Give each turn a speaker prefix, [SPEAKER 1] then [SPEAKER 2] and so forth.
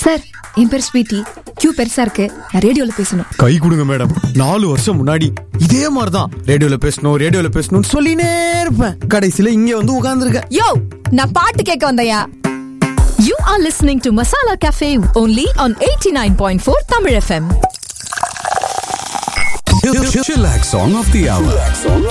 [SPEAKER 1] Sir, என் பேர் sweetie. Q பெருசா இருக்கு, நான் ரேடியோல பேசணும்.
[SPEAKER 2] கை கொடுங்க மேடம். 4 வருஷம் முன்னாடி இதே மாதிரிதான் ரேடியோல பேசணும் சொல்லினே இருப்பேன். கடைசியில இங்க வந்து உட்கார்ந்துருக்க.
[SPEAKER 1] யோ, நான் பாட்டு கேட்க வந்தயா.
[SPEAKER 3] You are listening to Masala Cafe only on 89.4 Tamil FM.
[SPEAKER 4] Chillax song of the hour.